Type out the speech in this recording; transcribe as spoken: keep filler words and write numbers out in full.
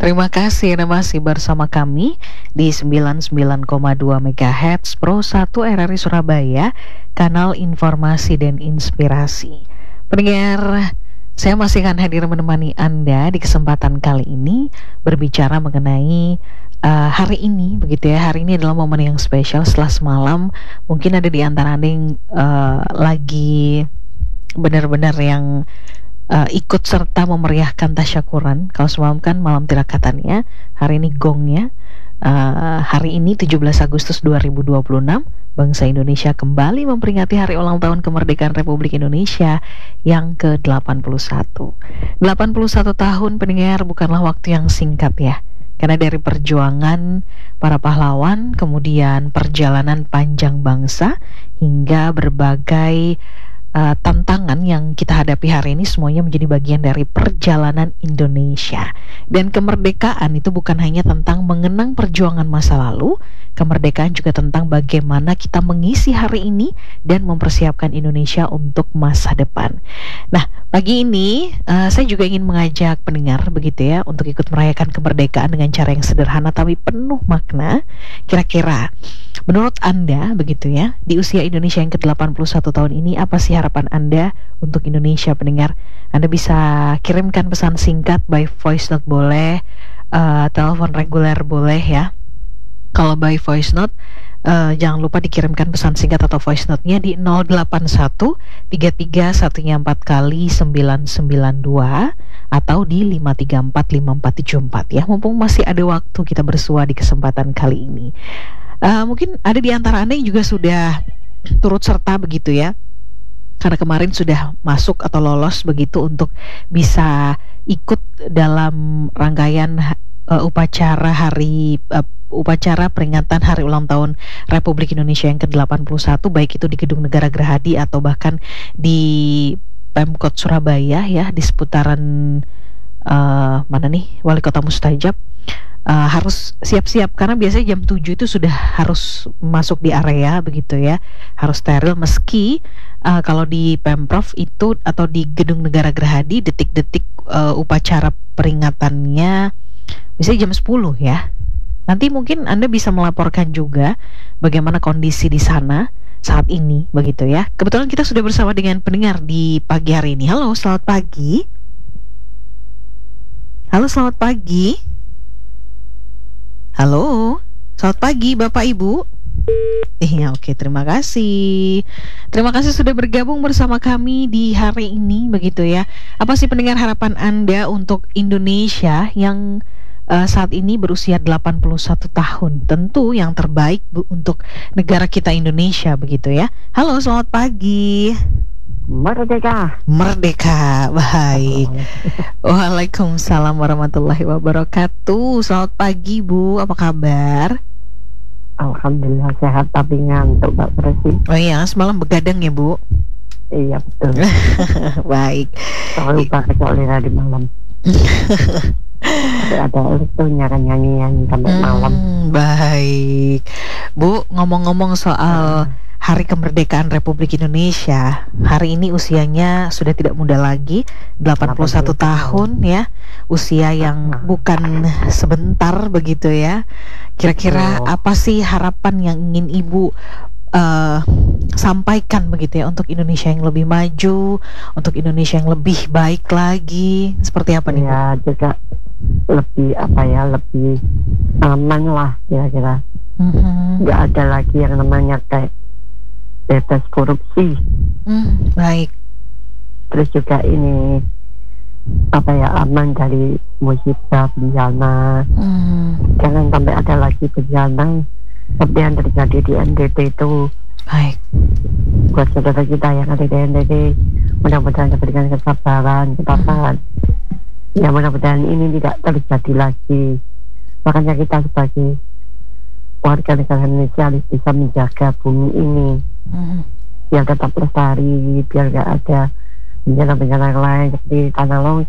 Terima kasih Anda masih bersama kami di sembilan puluh sembilan koma dua megahertz Pro satu R R I Surabaya, kanal informasi dan inspirasi. Pendengar, saya masih akan hadir menemani Anda di kesempatan kali ini berbicara mengenai uh, hari ini, begitu ya. Hari ini adalah momen yang spesial setelah semalam. Mungkin ada di antara Anda yang uh, lagi benar-benar yang Uh, ikut serta memeriahkan tasyakuran. Kalau semalam kan malam tirakatannya, hari ini gongnya. uh, Hari ini tujuh belas Agustus dua ribu dua puluh enam, bangsa Indonesia kembali memperingati hari ulang tahun kemerdekaan Republik Indonesia yang ke delapan puluh satu. delapan puluh satu tahun, pendengar, bukanlah waktu yang singkat ya. Karena dari perjuangan para pahlawan, kemudian perjalanan panjang bangsa, hingga berbagai Uh, tantangan yang kita hadapi hari ini, semuanya menjadi bagian dari perjalanan Indonesia. Dan kemerdekaan itu bukan hanya tentang mengenang perjuangan masa lalu. Kemerdekaan juga tentang bagaimana kita mengisi hari ini dan mempersiapkan Indonesia untuk masa depan. Nah, pagi ini uh, saya juga ingin mengajak pendengar begitu ya, untuk ikut merayakan kemerdekaan dengan cara yang sederhana tapi penuh makna. Kira-kira menurut Anda begitu ya, di usia Indonesia yang ke delapan puluh satu tahun ini, apa sih harapan Anda untuk Indonesia, pendengar? Anda bisa kirimkan pesan singkat by voice note boleh, uh, telepon reguler boleh ya. Kalau by voice note, uh, jangan lupa dikirimkan pesan singkat atau voice note-nya di nol delapan satu tiga tiga satunya empat kali sembilan sembilan dua atau di lima tiga empat lima empat tujuh empat ya. Mumpung masih ada waktu, kita bersua di kesempatan kali ini. Uh, mungkin ada di antara Anda yang juga sudah turut serta begitu ya, karena kemarin sudah masuk atau lolos begitu untuk bisa ikut dalam rangkaian uh, upacara hari uh, upacara peringatan hari ulang tahun Republik Indonesia yang ke delapan puluh satu, baik itu di Gedung Negara Gerahadi atau bahkan di Pemkot Surabaya ya, di seputaran uh, mana nih, Wali Kota Mustajab. Uh, harus siap-siap karena biasanya jam tujuh itu sudah harus masuk di area begitu ya, harus steril. Meski uh, kalau di Pemprov itu atau di Gedung Negara Gerahadi, detik-detik uh, upacara peringatannya biasanya jam sepuluh ya. Nanti mungkin Anda bisa melaporkan juga bagaimana kondisi di sana saat ini begitu ya. Kebetulan kita sudah bersama dengan pendengar di pagi hari ini. Halo, selamat pagi. Halo, selamat pagi. Halo, selamat pagi Bapak Ibu. Iya, oke, terima kasih. Terima kasih sudah bergabung bersama kami di hari ini begitu ya. Apa sih pendengar harapan Anda untuk Indonesia yang uh, saat ini berusia delapan puluh satu tahun? Tentu yang terbaik bu, untuk negara kita Indonesia begitu ya. Halo, selamat pagi. Merdeka. Merdeka, baik. Waalaikumsalam warahmatullahi wabarakatuh. Selamat pagi Bu, apa kabar? Alhamdulillah sehat tapi ngantuk Pak Presiden. Oh iya, semalam begadang ya Bu? Iya betul. Baik. Selalu lupa kecuali tadi malam. Ada itu nyanyi-nyanyian sampai hmm, malam. Baik Bu, ngomong-ngomong soal hmm. Hari Kemerdekaan Republik Indonesia, hari ini usianya sudah tidak muda lagi, delapan puluh satu tahun ya. Usia yang bukan sebentar begitu ya. Kira-kira oh. apa sih harapan yang ingin Ibu uh, sampaikan begitu ya, untuk Indonesia yang lebih maju, untuk Indonesia yang lebih baik lagi? Seperti apa nih Bu? Ya juga lebih apa ya, lebih aman lah kira-kira. Mm-hmm. Gak ada lagi yang namanya kayak bebas korupsi. Hmm, baik. Terus juga ini apa ya, aman dari musibah bencana. Hmm. Jangan sampai ada lagi bencana seperti yang terjadi di N T T itu. Baik. Buat saudara kita yang ada di N T T, mudah-mudahan diberikan kesabaran, ketabahan. Hmm. Ya mudah-mudahan ini tidak terjadi lagi. Makanya kita sebagai warga negara Indonesia harus bisa menjaga bumi ini. Hmm. Biar tetap lestari, biar gak ada bencana-bencana lain seperti tanah longsor.